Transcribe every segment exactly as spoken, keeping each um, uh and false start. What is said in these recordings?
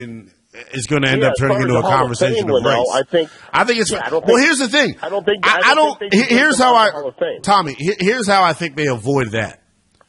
is going to end yeah, up turning into a conversation of, of race. I think. I think it's. Yeah, I don't well, think, here's the thing. I don't think. I, I don't. I don't think they here's how I. Tommy, here's how I think they avoid that.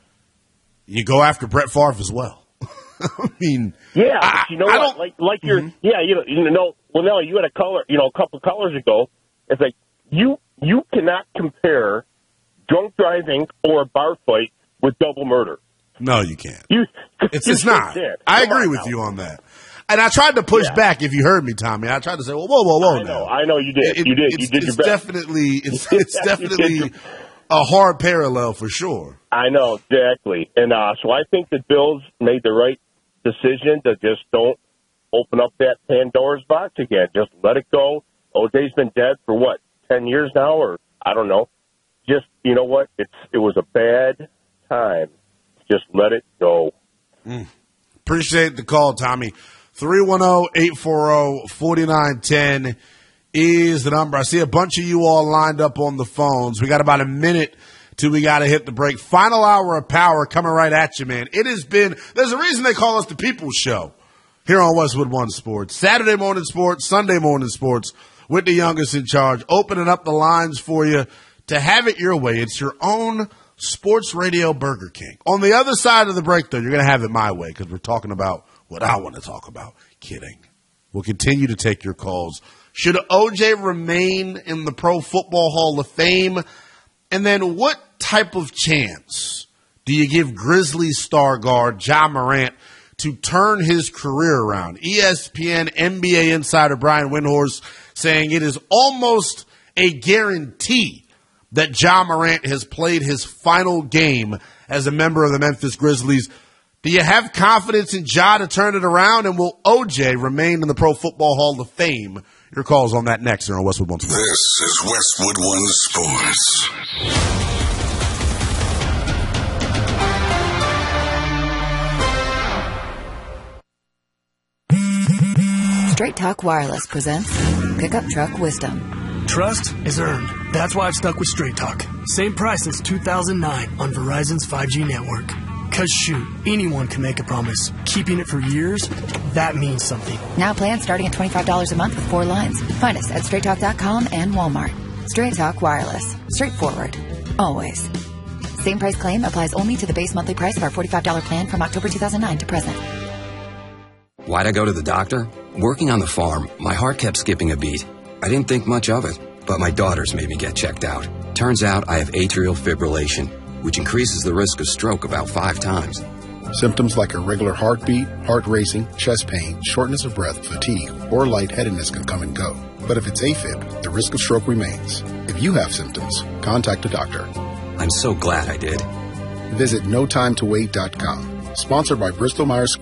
You go after Brett Favre as well. I mean, yeah, I, but you know I what? don't, like, like you're, mm-hmm. yeah, you know, you know, well, Nelly, you had a color, you know, a couple of colors ago. It's like you, you cannot compare drunk driving or a bar fight with double murder. No, you can't. You, it's you it's not. Can't. I Come agree on with now. you on that. And I tried to push yeah. back. If you heard me, Tommy, I tried to say, well, whoa, whoa, whoa, I know, now. I know, you did, It, you did, it's, you did it's your best. Definitely, it's, it's definitely your... a hard parallel for sure. I know exactly, and uh, so I think the Bills made the right decision to just don't open up that Pandora's box again. Just let it go. O J's been dead for what, ten years now, or I don't know. Just, you know what? It's it was a bad time. Just let it go. Mm. Appreciate the call, Tommy. three one zero, eight four zero, four nine one zero is the number. I see a bunch of you all lined up on the phones. We got about a minute till we got to hit the break. Final hour of power coming right at you, man. It has been, there's a reason they call us the People's Show here on Westwood One Sports. Saturday morning sports, Sunday morning sports with the youngest in charge, opening up the lines for you to have it your way. It's your own sports radio Burger King. On the other side of the break, though, you're going to have it my way because we're talking about what I want to talk about. Kidding. We'll continue to take your calls. Should O J remain in the Pro Football Hall of Fame? And then what type of chance do you give Grizzlies star guard Ja Morant to turn his career around? E S P N N B A insider Brian Windhorst saying it is almost a guarantee that Ja Morant has played his final game as a member of the Memphis Grizzlies. Do you have confidence in Ja to turn it around? And will O J remain in the Pro Football Hall of Fame? Your calls on that next here on Westwood One Sports. This is Westwood One Sports. Straight Talk Wireless presents Pickup Truck Wisdom. Trust is earned. That's why I've stuck with Straight Talk. Same price since two thousand nine on Verizon's five G network. Cause shoot, anyone can make a promise. Keeping it for years, that means something. Now plans starting at twenty-five dollars a month with four lines. Find us at straight talk dot com and Walmart. Straight Talk Wireless. Straightforward. Always. Same price claim applies only to the base monthly price of our forty-five dollars plan from October two thousand nine to present. Why'd I go to the doctor? Working on the farm, my heart kept skipping a beat. I didn't think much of it, but my daughters made me get checked out. Turns out I have atrial fibrillation, which increases the risk of stroke about five times. Symptoms like irregular heartbeat, heart racing, chest pain, shortness of breath, fatigue, or lightheadedness can come and go. But if it's AFib, the risk of stroke remains. If you have symptoms, contact a doctor. I'm so glad I did. Visit no time to wait dot com. Sponsored by Bristol Myers